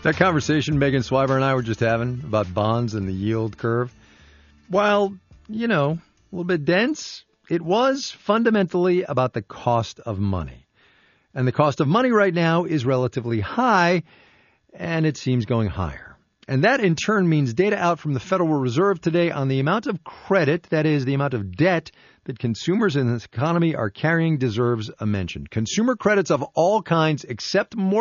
That conversation Megan Swiber and I were just having about bonds and the yield curve, while, a little bit dense, it was fundamentally about the cost of money. And the cost of money right now is relatively high, and it seems going higher. And that in turn means data out from the Federal Reserve today on the amount of credit, that is, the amount of debt that consumers in this economy are carrying, deserves a mention. Consumer credits of all kinds except mortgage